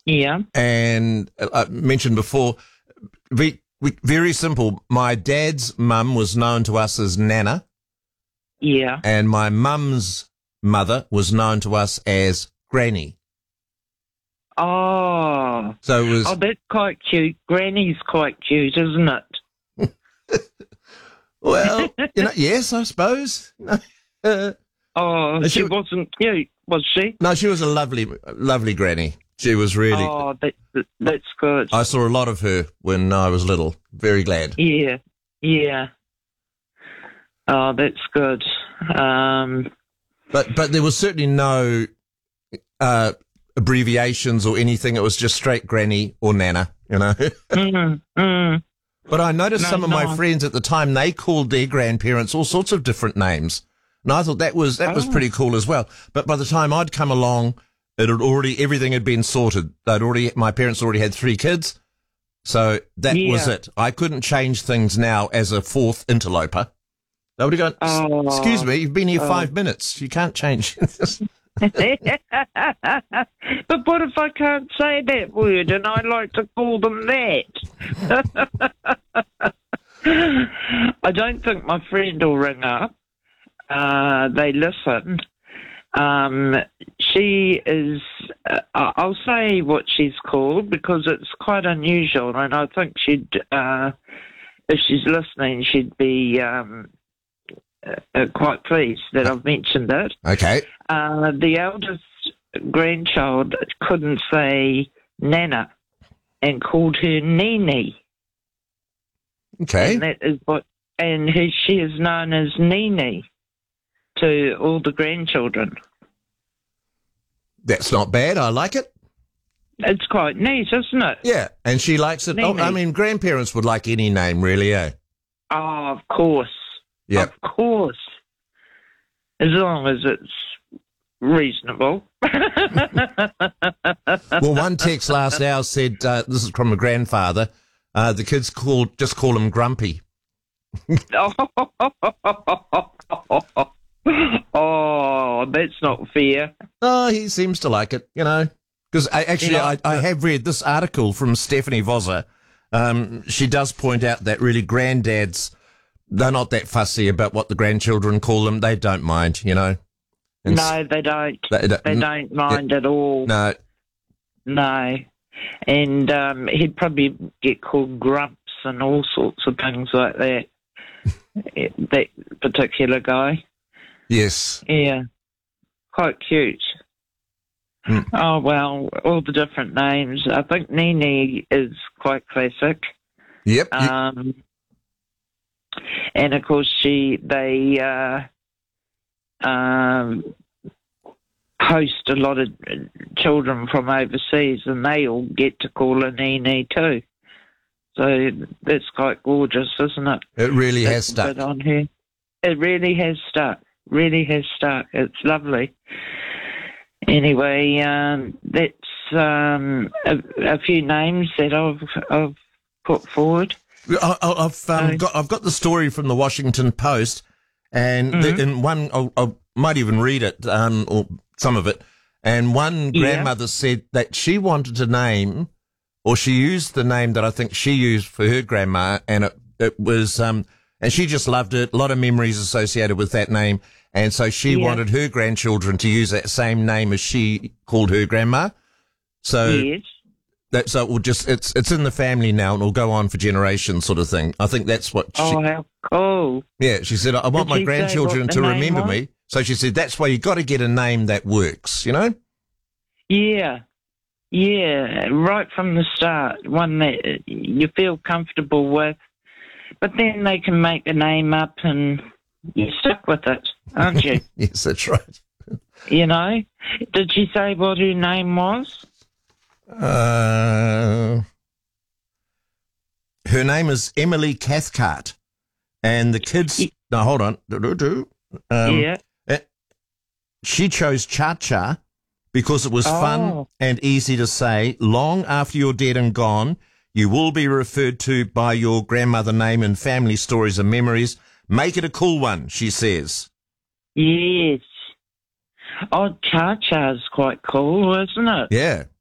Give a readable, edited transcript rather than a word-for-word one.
Yeah. And I mentioned before, very simple. My dad's mum was known to us as Nana, Yeah. and my mum's mother was known to us as Granny. Oh. So it was. Oh, that's quite cute. Granny's quite cute, isn't it? Well, yes, I suppose. Oh, she she wasn't cute, was she? No, she was a lovely, lovely granny. She was really. Oh, that's good. I saw a lot of her when I was little. Very glad. Yeah, yeah. Oh, that's good. But there was certainly no abbreviations or anything. It was just straight Granny or Nana, But I noticed some of my friends at the time, they called their grandparents all sorts of different names. And I thought that was pretty cool as well. But by the time I'd come along, everything had been sorted. My parents already had 3 kids. So that was it. I couldn't change things now as a 4th interloper. They would have gone, excuse me, you've been here 5 minutes. You can't change. But what if I can't say that word and I like to call them that? I don't think my friend will ring up. They listen. She is, I'll say what she's called because it's quite unusual, and I think she'd, if she's listening, she'd be quite pleased that I've mentioned it. Okay. The eldest grandchild couldn't say Nana and called her Nini. Okay. And that is she is known as Nini to all the grandchildren. That's not bad. I like it. It's quite neat, isn't it? Yeah, and she likes it. Oh, I mean, grandparents would like any name, really, eh? Oh, of course. Yeah. Of course. As long as it's reasonable. Well, one text last hour said, this is from a grandfather, the kids just call him Grumpy. Oh, that's not fair. Oh, he seems to like it, because I have read this article from Stephanie Voser. She does point out that really granddads, they're not that fussy about what the grandchildren call them. They don't mind, And no, they don't. They don't mind at all. No. No. And he'd probably get called Grumps and all sorts of things like that. That particular guy. Yes. Yeah. Quite cute. Mm. Oh, well, all the different names. I think Nini is quite classic. Yep. And of course, they host a lot of children from overseas, and they all get to call her Nini too. So that's quite gorgeous, isn't it? It really has stuck. On here. It really has stuck. Really has stuck. It's lovely. Anyway, that's a few names that I've put forward. I've got the story from the Washington Post, and in one I might even read it, or some of it. And one grandmother said that she wanted to name, or she used the name that I think she used for her grandma, and it was and she just loved it. A lot of memories associated with that name, and so she wanted her grandchildren to use that same name as she called her grandma. So. Yes. So it will it's in the family now, and it'll go on for generations, sort of thing. I think that's what she... Oh, how cool. Yeah, she said, I want my grandchildren to remember me. So she said, that's why you got to get a name that works, Yeah. Yeah, right from the start, one that you feel comfortable with. But then they can make a name up and you're stuck with it, aren't you? Yes, that's right. Did she say what her name was? Her name is Emily Cathcart, and the kids. No, hold on. She chose Cha Cha because it was fun and easy to say. Long after you're dead and gone, you will be referred to by your grandmother name in family stories and memories. Make it a cool one, she says. Yes. Oh, Cha Cha's quite cool, isn't it? Yeah.